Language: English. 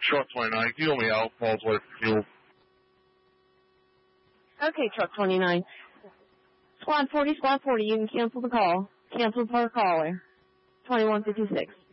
Truck 29, fuel me out. Falls away for fuel. Okay, Truck 29. Squad 40, you can cancel the call. Cancel per caller. 2156.